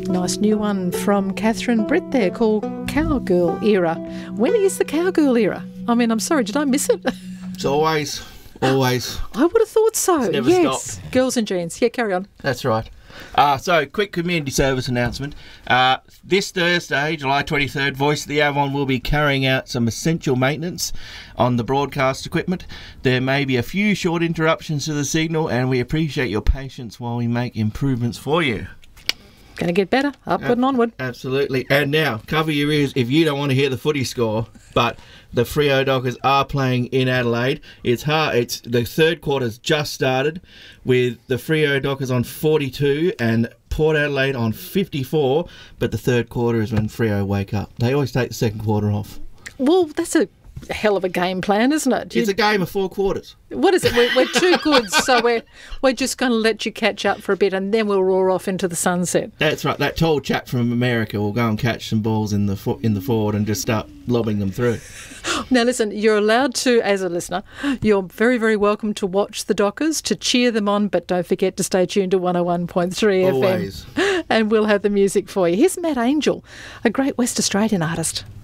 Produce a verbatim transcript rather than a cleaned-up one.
Nice new one from Catherine Britt there called Cowgirl Era. When is the Cowgirl Era? I mean, I'm sorry, did I miss it? It's always, always. I would have thought so. It's never yes. stopped. Girls and jeans. Yeah, carry on. That's right. Uh, so, quick community service announcement. Uh, this Thursday, July twenty-third, Voice of the Avon will be carrying out some essential maintenance on the broadcast equipment. There may be a few short interruptions to the signal, and we appreciate your patience while we make improvements for you. Going to get better. Upward and onward. Absolutely. And now, cover your ears if you don't want to hear the footy score, but the Freo Dockers are playing in Adelaide. It's hard. It's the third quarter's just started with the Freo Dockers on forty-two and Port Adelaide on fifty-four, but the third quarter is when Freo wake up. They always take the second quarter off. Well, that's a hell of a game plan, isn't it? It's a game of four quarters. What is it? We're, we're too good, so we're we're just going to let you catch up for a bit, and then we'll roar off into the sunset. That's right. That tall chap from America will go and catch some balls in the fo- in the forward and just start lobbing them through. Now, listen, you're allowed to, as a listener, you're very, very welcome to watch the Dockers, to cheer them on, but don't forget to stay tuned to one oh one point three Always. F M. And we'll have the music for you. Here's Matt Angel, a great West Australian artist.